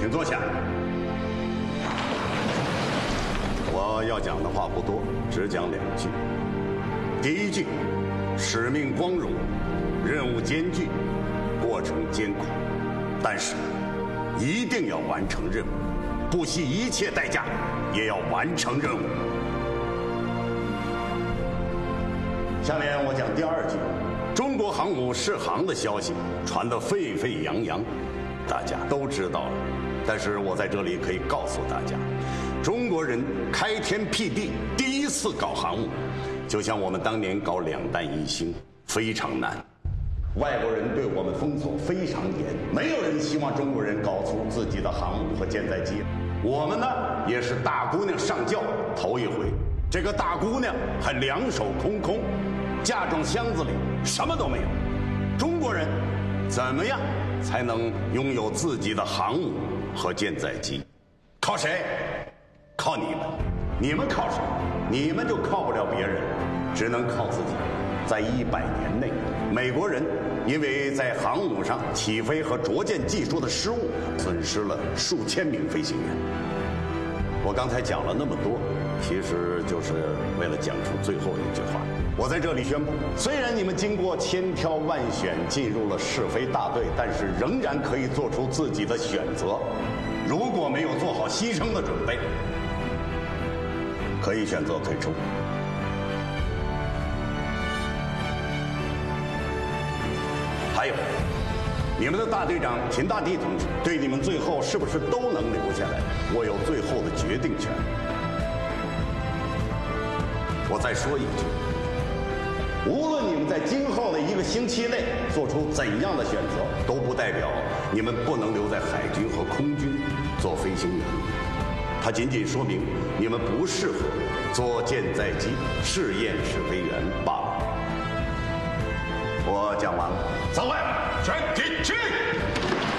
请坐下。我要讲的话不多，只讲2句。第1句，使命光荣，任务艰巨，过程艰苦，但是一定要完成任务，不惜一切代价也要完成任务。下面我讲第2句，中国航母试航的消息传得沸沸扬扬，大家都知道了。但是我在这里可以告诉大家，中国人开天辟地第一次搞航母，就像我们当年搞2弹1星，非常难。外国人对我们封锁非常严，没有人希望中国人搞出自己的航母和舰载机。我们呢，也是大姑娘上轿头一回，这个大姑娘还2手空空，嫁妆箱子里什么都没有。中国人怎么样才能拥有自己的航母和舰载机？靠谁？靠你们。你们靠谁？你们就靠不了别人，只能靠自己。在100年内，美国人因为在航母上起飞和着舰技术的失误，损失了数千名飞行员。我刚才讲了那么多，其实就是为了讲出最后一句话。我在这里宣布，虽然你们经过千挑万选进入了试飞大队，但是仍然可以做出自己的选择。如果没有做好牺牲的准备，可以选择退出。还有，你们的大队长秦大地同志对你们最后是不是都能留下来，我有最后的决定权。我再说一句，无论你们在今后的1个星期内做出怎样的选择，都不代表你们不能留在海军和空军做飞行员。它仅仅说明你们不适合做舰载机试验试飞员罢了。我讲完了，散会，全体起立。